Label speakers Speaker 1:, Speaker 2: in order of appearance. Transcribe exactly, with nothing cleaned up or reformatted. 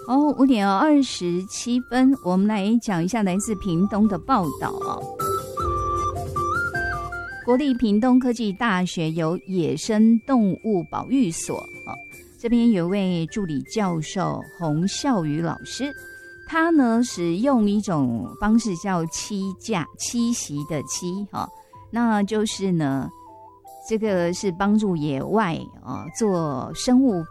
Speaker 1: 哦，五点二十七分，我们来讲一下来自屏东的报道哦。国立屏东科技大学有野生动物保育所哦，这边有位助理教授洪孝宇老师，他呢使用一种方式叫栖架栖息的栖哈、哦，那就是呢，这个是帮助野外啊、哦、做生物